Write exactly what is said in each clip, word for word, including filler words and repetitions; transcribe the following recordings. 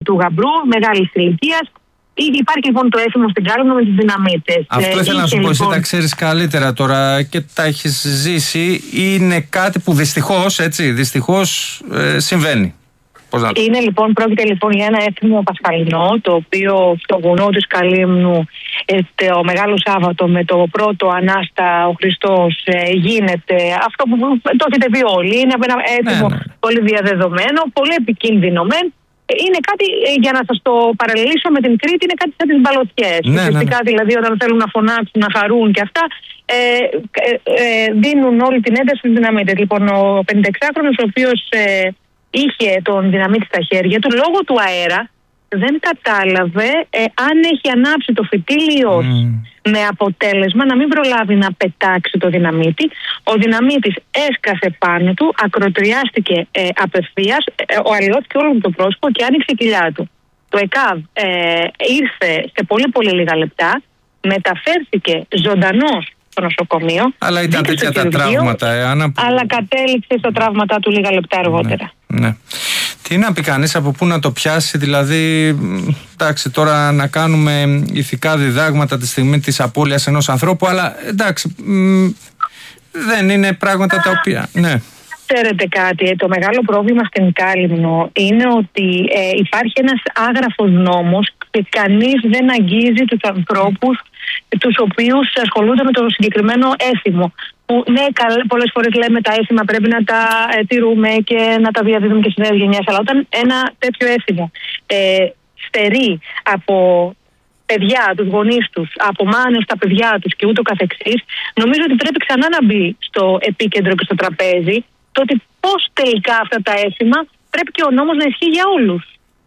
του γαμπρού, μεγάλης ηλικίας. Υπάρχει λοιπόν το έθιμο στην Κάλυμνο με τις δυναμίτες. Αυτό ήθελα να σου πω, εσύ τα ξέρεις καλύτερα τώρα και τα έχεις ζήσει. Είναι κάτι που δυστυχώς, έτσι, δυστυχώς ε, συμβαίνει. Πώς να το... Είναι λοιπόν, πρόκειται λοιπόν για ένα έθιμο πασχαλινό, το οποίο στο βουνό της Καλύμνου ε, το Μεγάλο Σάββατο με το πρώτο Ανάστα ο Χριστός ε, γίνεται αυτό που το έχετε πει όλοι. Είναι ένα έθιμο ναι, ναι. πολύ διαδεδομένο, πολύ επικίνδυνο μεν. Είναι κάτι, για να σας το παραλληλήσω με την Κρήτη, είναι κάτι σαν τις μπαλωτιές. Ναι, Ουσιαστικά ναι, ναι. δηλαδή όταν θέλουν να φωνάξουν, να χαρούν και αυτά, ε, ε, ε, δίνουν όλη την ένταση στην δυναμίτη. Λοιπόν, ο πενηνταεξάχρονος ο οποίος ε, είχε τον δυναμίτη στα χέρια του, λόγω του αέρα, δεν κατάλαβε ε, αν έχει ανάψει το φυτίλι ή όχι. Mm. Με αποτέλεσμα να μην προλάβει να πετάξει το δυναμίτη. Ο δυναμίτης έσκασε πάνω του, ακροτριάστηκε ε, απευθείας, ε, ο αλλοιώθηκε όλο το πρόσωπο και άνοιξε η κοιλιά του. Το ΕΚΑΒ ε, ήρθε σε πολύ πολύ λίγα λεπτά, μεταφέρθηκε ζωντανός στο νοσοκομείο. Αλλά ήταν τέτοια τα τραύματα, ε, Άννα, που... αλλά κατέληξε στα τραύματα του λίγα λεπτά αργότερα. Ναι, ναι. Τι να πει κανείς, από πού να το πιάσει, δηλαδή, εντάξει, τώρα να κάνουμε ηθικά διδάγματα τη στιγμή της απώλειας ενός ανθρώπου, αλλά εντάξει, μ, δεν είναι πράγματα τα οποία, ναι. Ξέρετε κάτι, το μεγάλο πρόβλημα στην Κάλυμνο είναι ότι ε, υπάρχει ένας άγραφος νόμος και κανείς δεν αγγίζει τους ανθρώπους τους οποίους ασχολούνται με το συγκεκριμένο έθιμο. Που, ναι, πολλές φορές λέμε τα έθιμα πρέπει να τα ε, τηρούμε και να τα διαδίδουμε και στις νέες γενιές, αλλά όταν ένα τέτοιο έθιμο ε, στερεί από παιδιά, τους γονείς τους, από μάνες τα παιδιά τους και ούτω καθεξής, νομίζω ότι πρέπει ξανά να μπει στο επίκεντρο και στο τραπέζι το ότι πώς τελικά αυτά τα έθιμα πρέπει και ο νόμος να ισχύει για όλους.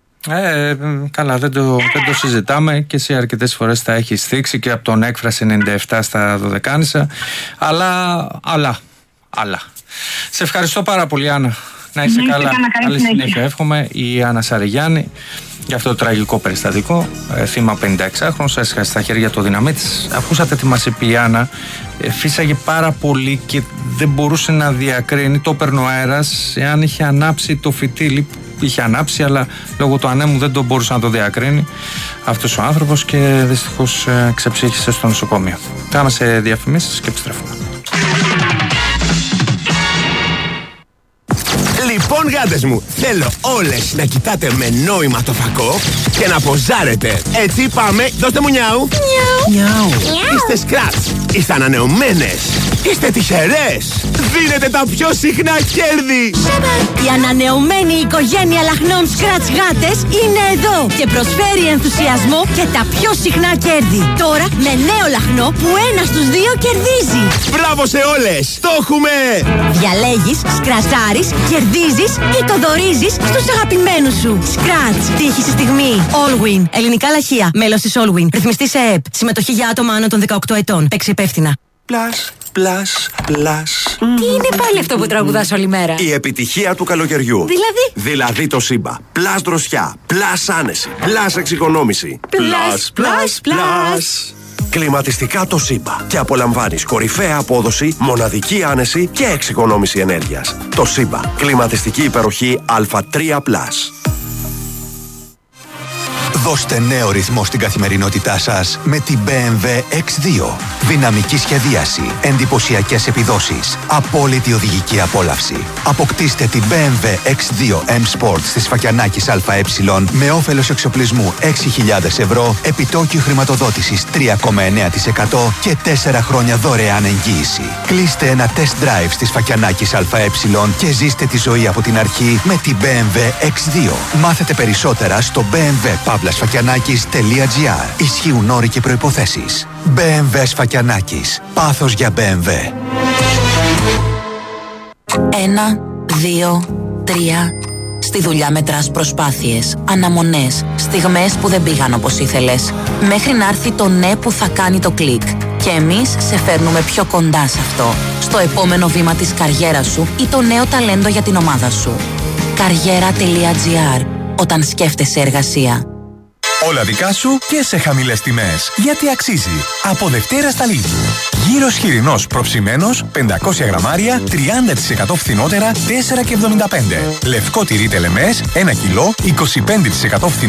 Ε, καλά, δεν το, δεν το συζητάμε και εσύ αρκετές φορές τα έχεις θίξει και από τον Έκφραση ενενήντα επτά στα Δωδεκάνησα, αλλά, αλλά, αλλά. Σε ευχαριστώ πάρα πολύ, Άννα. Να είσαι καλά. καλά. Καλή συνέχεια εύχομαι. Η Άννα Σαρεγιάννη για αυτό το τραγικό περιστατικό, ε, θύμα πενηνταεξάχρονος, έσχασε στα χέρια το δυναμίτη. Ακούσατε τι μας είπε η Άννα. Ε, φύσαγε πάρα πολύ και δεν μπορούσε να διακρίνει, το έπαιρνε ο αέρας, εάν είχε ανάψει το φυτίλι. Είχε ανάψει, αλλά λόγω του ανέμου δεν το μπορούσε να το διακρίνει αυτός ο άνθρωπος και δυστυχώς ε, ξεψύχησε στο νοσοκομείο. Πάμε σε διαφημίσεις και επιστρέφουμε. Λοιπόν, γάτες μου, θέλω όλες να κοιτάτε με νόημα το φακό και να ποζάρετε. Έτσι πάμε, δώστε μου νιάου. Νιάου. Είστε σκράτς, είστε ανανεωμένες, είστε τυχερές. Δίνετε τα πιο συχνά κέρδη. Η ανανεωμένη οικογένεια λαχνών Scratch γάτες είναι εδώ και προσφέρει ενθουσιασμό και τα πιο συχνά κέρδη. Τώρα με νέο λαχνό που ένα στους δύο κερδίζει. Μπράβο σε όλες, το έχουμε. Διαλέγεις, σκρατσάρεις, κερδίζεις ή το δωρίζεις στους αγαπημένους σου. Scratch, τύχη στη στιγμή. Allwin, ελληνικά λαχεία, μέλος της Allwin. Ρυθμιστή σε ΕΕΠ. Συμμετοχή για άτομα άνω των δεκαοκτώ ετών. Παίξει υπεύθυνα. Πλάς, πλάς, πλάς. Τι είναι πάλι αυτό που τραγουδάς όλη μέρα? Η επιτυχία του καλοκαιριού. Δηλαδή? Δηλαδή το Σύμπα. Πλάς δροσιά, πλάς άνεση, πλάς εξοικονόμηση. Πλάς, πλάς, πλάς. Κλιματιστικά το Σύμπα. Και απολαμβάνεις κορυφαία απόδοση, μοναδική άνεση και εξοικονόμηση ενέργειας. Το Σύμπα. Κλιματιστική υπεροχή Α τρία πλας. Δώστε νέο ρυθμό στην καθημερινότητά σας με την μπι εμ ντάμπλιου εξ δύο. Δυναμική σχεδίαση, εντυπωσιακές επιδόσεις, απόλυτη οδηγική απόλαυση. Αποκτήστε την μπι εμ ντάμπλιου εξ δύο M Sport της Φακιανάκης ΑΕ με όφελος εξοπλισμού έξι χιλιάδες ευρώ, επιτόκιο χρηματοδότησης τρία κόμμα εννέα τοις εκατό και τέσσερα χρόνια δωρεάν εγγύηση. Κλείστε ένα test drive στις Φακιανάκης ΑΕ και ζήστε τη ζωή από την αρχή με την μπι εμ ντάμπλιου εξ δύο. Μάθετε περισσότερα στο μπι εμ ντάμπλιου Σφακιανάκης τελεία τζι άρ. Ισχύουν όροι και προϋποθέσεις. μπι εμ ντάμπλιου Σφακιανάκης. Πάθος για μπι εμ ντάμπλιου. Ένα, δύο, τρία. Στη δουλειά μετράς προσπάθειες, αναμονές, στιγμές που δεν πήγαν όπως ήθελες. Μέχρι να έρθει το ναι που θα κάνει το κλικ. Και εμείς σε φέρνουμε πιο κοντά σε αυτό. Στο επόμενο βήμα της καριέρας σου ή το νέο ταλέντο για την ομάδα σου. Καριέρα τελεία τζι άρ. Όταν σκέφτεσαι εργασία. Όλα δικά σου και σε χαμηλές τιμές. Γιατί αξίζει. Από Δευτέρα στα Lidl. Γύρος χοιρινός προψημένος, πεντακόσια γραμμάρια, τριάντα τοις εκατό φθηνότερα, τέσσερα και εβδομήντα πέντε. Λευκό τυρί τελεμές, ένα κιλό, είκοσι πέντε τοις εκατό φθηνότερα.